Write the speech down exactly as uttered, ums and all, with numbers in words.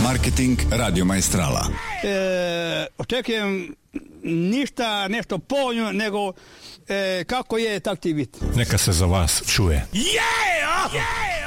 Marketing Radio Maestrala. E, očekujem ništa nešto povoljno, nego e, kako je, tak ti biti. Neka se za vas čuje. Yeah! Yeah!